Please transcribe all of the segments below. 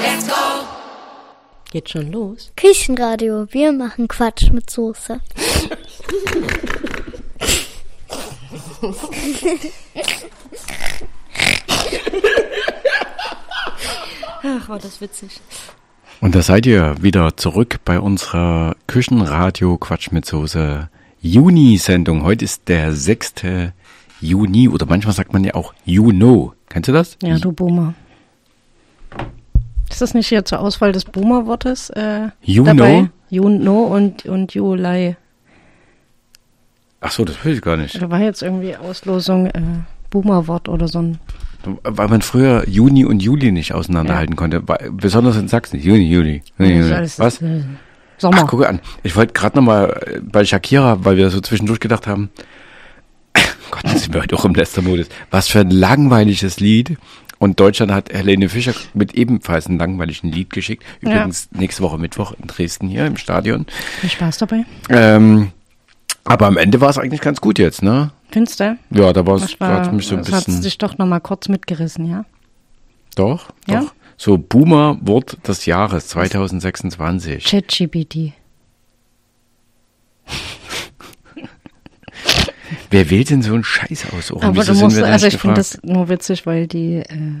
Let's go! Geht schon los. Küchenradio, wir machen Quatsch mit Soße. Ach, war das witzig. Und da seid ihr wieder zurück bei unserer Küchenradio Quatsch mit Soße Juni-Sendung. Heute ist der 6. Juni oder manchmal sagt man ja auch Juno. Kennst du das? Ja, du Boomer. Ist das nicht hier zur Auswahl des Boomer-Wortes Juno? dabei? Juno und Juli. Ach so, das will ich gar nicht. Da war jetzt irgendwie Auslosung Boomer-Wort oder so ein... Weil man früher Juni und Juli nicht auseinanderhalten konnte. Besonders in Sachsen. Juni. Was? Sommer. Ach, gucke an. Ich wollte gerade nochmal bei Shakira, weil wir so zwischendurch gedacht haben, Gott, das sind wir heute auch im Lästermodus. Was für ein langweiliges Lied. Und Deutschland hat Helene Fischer mit ebenfalls einem langweiligen Lied geschickt. Übrigens nächste Woche Mittwoch in Dresden hier im Stadion. Viel Spaß dabei. Aber am Ende war es eigentlich ganz gut jetzt, ne? Findest du? Ja, da war es mich so ein das hat bisschen... dich doch nochmal kurz mitgerissen, ja? Doch. Ja? So, Boomer-Wort des Jahres 2026. ChatGPT. Wer wählt denn so einen Scheiß aus? Oh, Aber du musst, also ich finde das nur witzig, weil die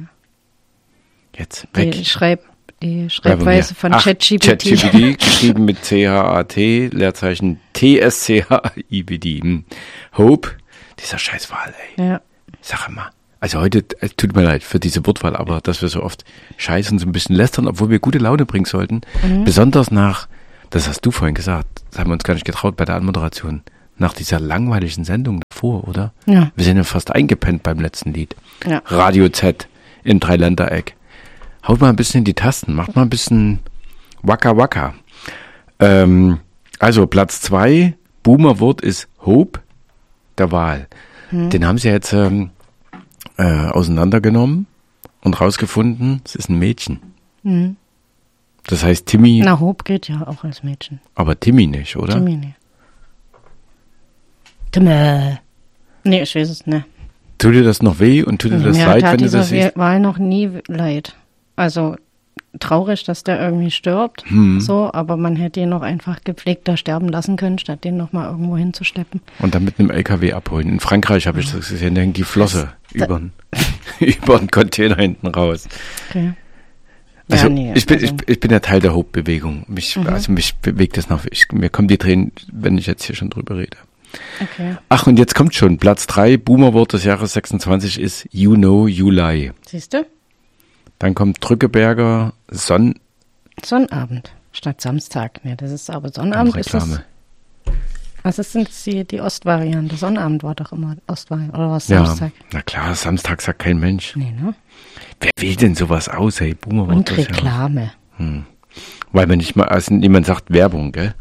jetzt weg. Die Schreibweise von ChatGPT. ChatGPT, geschrieben mit C-H-A-T, Leerzeichen T-S-C-H-I-B-D. Hope, dieser Scheißwahl, ey. Ja. Sag mal. Also heute, es tut mir leid für diese Wortwahl, aber dass wir so oft scheißen, so ein bisschen lästern, obwohl wir gute Laune bringen sollten. Besonders nach, das hast du vorhin gesagt, das haben wir uns gar nicht getraut bei der Anmoderation, nach dieser langweiligen Sendung davor, oder? Ja. Wir sind ja fast eingepennt beim letzten Lied. Ja. Radio Z im Dreiländereck. Haut mal ein bisschen in die Tasten, macht mal ein bisschen Waka Waka. Also Platz 2, Boomer-Wort ist Hope der Wahl. Den haben sie jetzt auseinandergenommen und rausgefunden, es ist ein Mädchen. Das heißt Timmy. Na, Hope geht ja auch als Mädchen. Aber Timmy nicht, oder? Timmy nicht. Timmy. Nee, ich weiß es nicht. Tut dir das noch weh und tut dir das leid, wenn du das siehst? Wahl noch nie leid. Also traurig, dass der irgendwie stirbt, so, aber man hätte ihn noch einfach gepflegter sterben lassen können, statt den nochmal irgendwo hinzuschleppen. Und dann mit einem LKW abholen. In Frankreich habe ich das gesehen, da hängt die Flosse über den Container hinten raus. Okay. Also, Ja, nee, ich bin ja Teil der Hope-Bewegung. Mich bewegt das noch. Mir kommen die Tränen, wenn ich jetzt hier schon drüber rede. Okay. Ach, und jetzt kommt schon. Platz 3, Boomer-Wort des Jahres 26 ist You Know, You Lie. Siehst du? Dann kommt Drückeberger Sonnabend statt Samstag. Ne, das ist aber Sonnabend ist das. Was ist denn die Ostvariante? Sonnabend war doch immer Ostvariante. Oder was Samstag? Ja, na klar, Samstag sagt kein Mensch. Nee, ne? Wer will denn sowas aus, hey? Boomer-Wort Und des Jahres. Reklame. Weil man nicht mal, also niemand sagt Werbung, gell?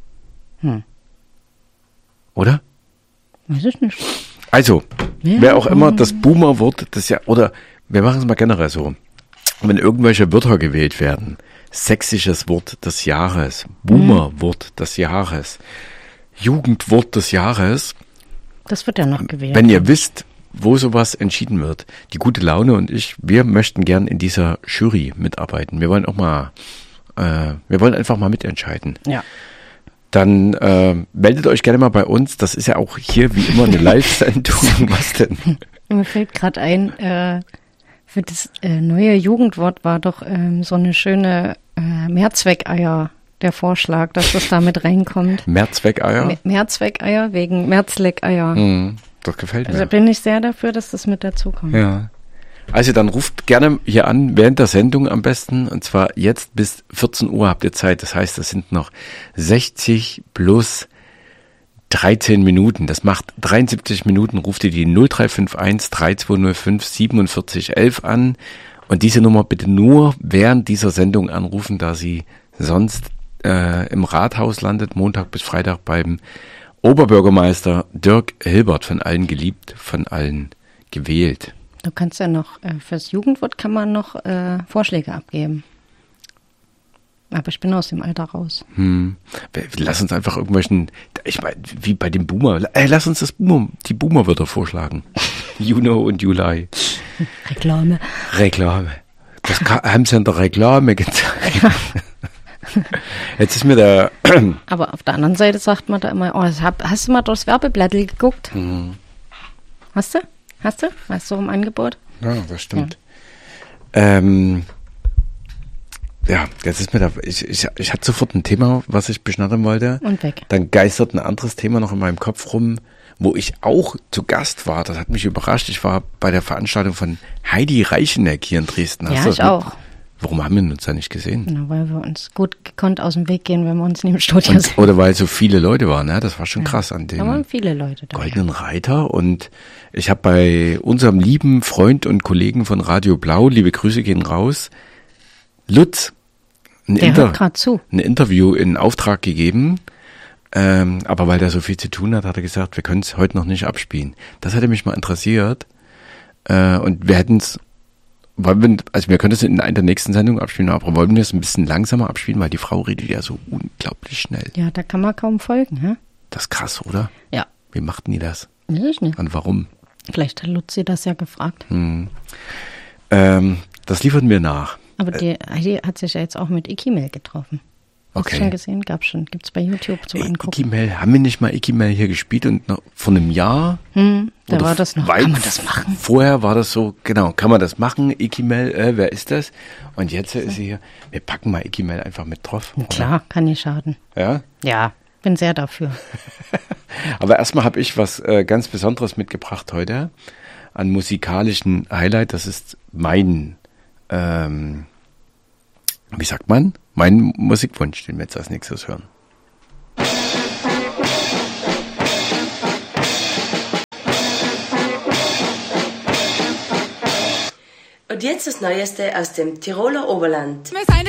Oder? Weiß ich nicht. Also, wer auch immer das Boomer-Wort des Jahres, oder wir machen es mal generell so, wenn irgendwelche Wörter gewählt werden, sächsisches Wort des Jahres, Boomer-Wort des Jahres, Jugendwort des Jahres. Das wird ja noch gewählt. Wenn ihr wisst, wo sowas entschieden wird, die gute Laune und ich, wir möchten gern in dieser Jury mitarbeiten. Wir wollen auch mal, wir wollen einfach mal mitentscheiden. Ja. Dann meldet euch gerne mal bei uns. Das ist ja auch hier wie immer eine Live-Sendung. Was denn? Mir fällt gerade ein, für das neue Jugendwort war doch so eine schöne Mehrzweckeier der Vorschlag, dass das da mit reinkommt. Mehrzweckeier? Mehrzweckeier wegen Merzleckeier. Das gefällt mir. Also bin ich sehr dafür, dass das mit dazukommt. Ja. Also dann ruft gerne hier an, während der Sendung am besten. Und zwar jetzt bis 14 Uhr habt ihr Zeit. Das heißt, das sind noch 60 plus 13 Minuten. Das macht 73 Minuten. Ruft ihr die 0351 3205 4711 an. Und diese Nummer bitte nur während dieser Sendung anrufen, da sie sonst im Rathaus landet, Montag bis Freitag beim Oberbürgermeister Dirk Hilbert, von allen geliebt, von allen gewählt. Du kannst ja noch, fürs Jugendwort kann man noch Vorschläge abgeben. Aber ich bin aus dem Alter raus. Lass uns einfach irgendwelchen, ich meine, wie bei dem Boomer, lass uns die Boomer-Wörter vorschlagen. You know und you lie. Reklame. Das haben sie in der Reklame gezeigt. Ja. Jetzt ist mir der... Aber auf der anderen Seite sagt man da immer, oh, hast du mal durchs Werbeblättel geguckt? Mhm. Hast du? Weißt du im Angebot? Ja, das stimmt. Ja, jetzt ist mir da... Ich hatte sofort ein Thema, was ich beschnattern wollte. Und weg. Dann geistert ein anderes Thema noch in meinem Kopf rum, wo ich auch zu Gast war. Das hat mich überrascht. Ich war bei der Veranstaltung von Heidi Reicheneck hier in Dresden. Ja, ich auch. Warum haben wir uns da nicht gesehen? Na, weil wir uns gut gekonnt aus dem Weg gehen, wenn wir uns neben dem Studio sind. Oder weil so viele Leute waren, ne? Das war schon krass an dem da waren viele Leute da. Goldenen Reiter. Und ich habe bei unserem lieben Freund und Kollegen von Radio Blau, liebe Grüße gehen raus, Lutz, ein Interview in Auftrag gegeben. Aber weil der so viel zu tun hat er gesagt, wir können es heute noch nicht abspielen. Das hätte mich mal interessiert. Und wir hätten es... wir können das in einer der nächsten Sendungen abspielen, aber wollen wir es ein bisschen langsamer abspielen, weil die Frau redet ja so unglaublich schnell. Ja, da kann man kaum folgen, hä? Das ist krass, oder? Ja. Wie machten die das? Weiß ich nicht. Und warum? Vielleicht hat Luzi das ja gefragt. Das liefern wir nach. Aber die Heidi hat sich ja jetzt auch mit Ikimel getroffen. Hast du schon gesehen? Gibt's bei YouTube zum Angucken. Ikimel, haben wir nicht mal Ikimel hier gespielt und noch vor einem Jahr? Da war das noch. Kann man das machen? Vorher war das so, genau, kann man das machen? Ikimel, wer ist das? Und jetzt ist sie hier. Wir packen mal Ikimel einfach mit drauf. Klar, kann nicht schaden. Ja? Ja, bin sehr dafür. Aber erstmal habe ich was ganz Besonderes mitgebracht heute an musikalischen Highlight. Das ist mein, wie sagt man? Mein Musikwunsch, den wir jetzt als nächstes hören. Und jetzt das Neueste aus dem Tiroler Oberland.